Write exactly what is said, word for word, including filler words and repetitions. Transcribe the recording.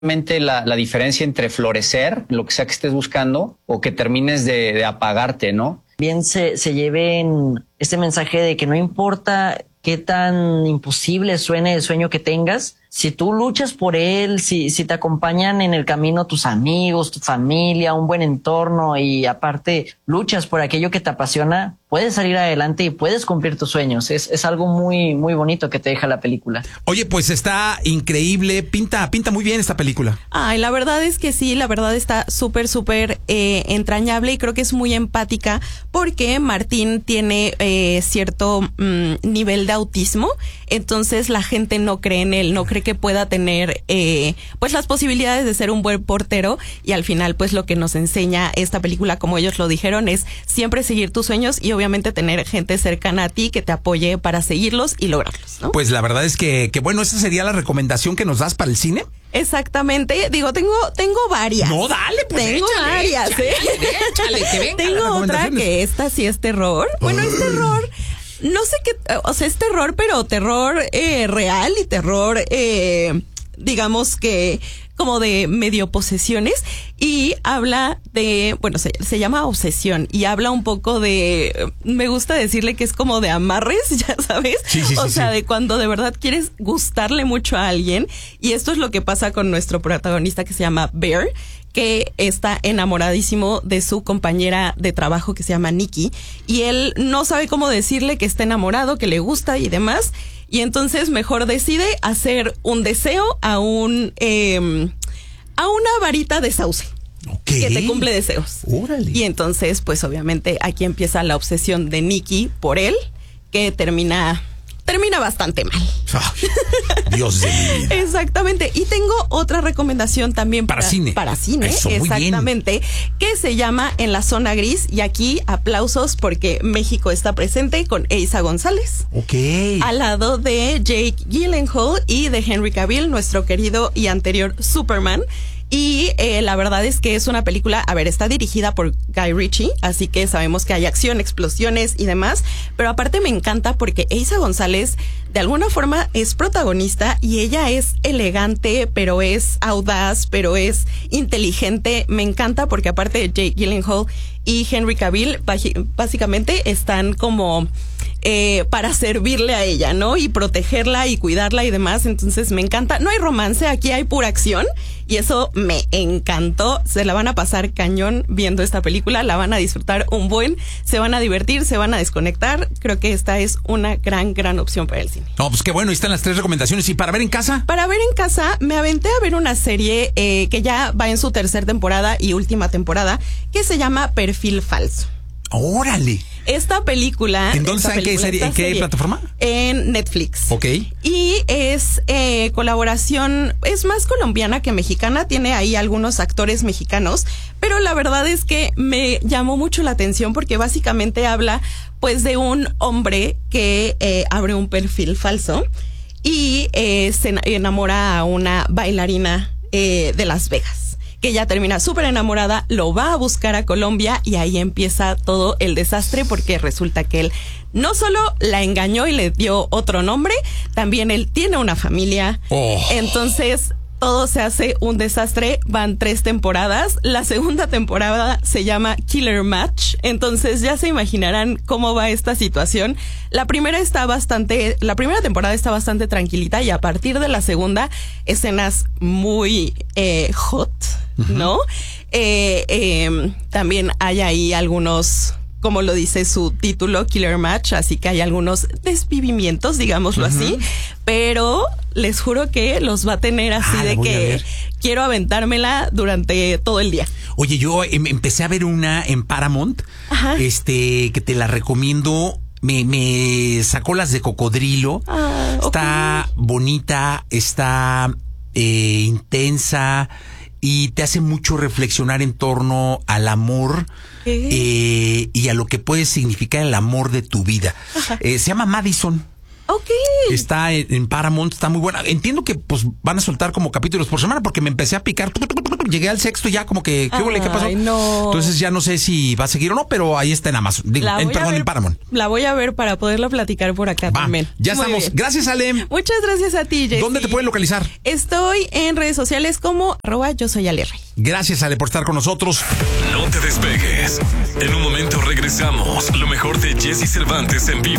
La, la diferencia entre florecer, lo que sea que estés buscando, o que termines de, de apagarte, ¿no? Bien se, se lleven este mensaje de que no importa qué tan imposible suene el sueño que tengas, si tú luchas por él, si, si te acompañan en el camino tus amigos, tu familia, un buen entorno y aparte luchas por aquello que te apasiona, puedes salir adelante y puedes cumplir tus sueños. Es, es algo muy, muy bonito que te deja la película. Oye, pues está increíble, pinta, pinta muy bien esta película. Ay, la verdad es que sí, la verdad está súper, súper eh, entrañable y creo que es muy empática porque Martín tiene eh, cierto mm, nivel de autismo, entonces la gente no cree en él, no cree que pueda tener eh, pues las posibilidades de ser un buen portero y al final pues lo que nos enseña esta película, como ellos lo dijeron, es siempre seguir tus sueños y obviamente tener gente cercana a ti que te apoye para seguirlos y lograrlos, ¿no? Pues la verdad es que, que bueno, esa sería la recomendación que nos das para el cine. Exactamente, digo, tengo tengo varias. No, dale, pues tengo échale, varias, échale, ¿eh? échale, que venga tengo otra que esta sí es terror. Bueno, es terror. No sé qué, o sea, es terror, pero terror eh, real y terror, eh, digamos que como de medio posesiones y habla de, bueno, se, se llama Obsesión y habla un poco de, me gusta decirle que es como de amarres, ya sabes, sí, sí, o sí, sea, sí. de cuando de verdad quieres gustarle mucho a alguien y esto es lo que pasa con nuestro protagonista que se llama Bear, que está enamoradísimo de su compañera de trabajo que se llama Nikki y él no sabe cómo decirle que está enamorado, que le gusta y demás y entonces mejor decide hacer un deseo a un eh, a una varita de sauce. Okay. Que te cumple deseos. Órale. Y entonces pues obviamente aquí empieza la obsesión de Nikki por él que termina termina bastante mal. Ay, Dios de mi vida. Exactamente. Y tengo otra recomendación también para, para cine. Para cine, eso, exactamente. Muy bien. Que se llama En la Zona Gris. Y aquí aplausos porque México está presente con Eiza González. Ok. Al lado de Jake Gyllenhaal y de Henry Cavill, nuestro querido y anterior Superman. Y eh, la verdad es que es una película, a ver, está dirigida por Guy Ritchie, así que sabemos que hay acción, explosiones y demás, pero aparte me encanta porque Eiza González de alguna forma es protagonista y ella es elegante, pero es audaz, pero es inteligente. Me encanta porque aparte de Jake Gyllenhaal y Henry Cavill, básicamente están como eh, para servirle a ella, ¿no? Y protegerla y cuidarla y demás. Entonces me encanta. No hay romance, aquí hay pura acción y eso me encantó. Se la van a pasar cañón viendo esta película, la van a disfrutar un buen, se van a divertir, se van a desconectar. Creo que esta es una gran, gran opción para el cine. No, pues qué bueno, ahí están las tres recomendaciones. ¿Y para ver en casa? Para ver en casa, me aventé a ver una serie eh, que ya va en su tercera temporada y última temporada, que se llama Perfil Falso. ¡Órale! Esta película... ¿En dónde está? ¿En qué serie? ¿En qué serie, plataforma? En Netflix. Ok. Y es eh, colaboración, es más colombiana que mexicana, tiene ahí algunos actores mexicanos, pero la verdad es que me llamó mucho la atención porque básicamente habla pues de un hombre que eh, abre un perfil falso y eh, se enamora a una bailarina eh, de Las Vegas, que ella termina súper enamorada, lo va a buscar a Colombia y ahí empieza todo el desastre porque resulta que él no solo la engañó y le dio otro nombre, también él tiene una familia. Oh. Entonces todo se hace un desastre. Van tres temporadas. La segunda temporada se llama Killer Match. Entonces ya se imaginarán cómo va esta situación. La primera está bastante, la primera temporada está bastante tranquilita y a partir de la segunda, escenas muy eh, hot, ¿no? Uh-huh. Eh, eh, también hay ahí algunos, como lo dice su título, Killer Match, así que hay algunos desvivimientos, digámoslo uh-huh. así, pero les juro que los va a tener así ah, de que quiero aventármela durante todo el día. Oye, yo em- empecé a ver una en Paramount, Ajá. este, que te la recomiendo. Me, me sacó las de cocodrilo. Ah, está okay. bonita, está eh, intensa y te hace mucho reflexionar en torno al amor eh, y a lo que puede significar el amor de tu vida. Eh, se llama Madison. Ok. Está en, en Paramount, está muy buena. Entiendo que pues van a soltar como capítulos por semana porque me empecé a picar. Llegué al sexto y ya como que, ¿qué, Ay, ¿qué pasó? no. Entonces ya no sé si va a seguir o no, pero ahí está en Amazon. Digo, La en, voy a perdón, ver- en Paramount. La voy a ver para poderlo platicar por acá Va, también. ya Muy estamos. bien. Gracias, Ale. Muchas gracias a ti, Jessy. ¿Dónde te pueden localizar? Estoy en redes sociales como arroba yo soy Ale Rey. Gracias, Ale, por estar con nosotros. No te despegues. En un momento regresamos. Lo mejor de Jessy Cervantes en vivo.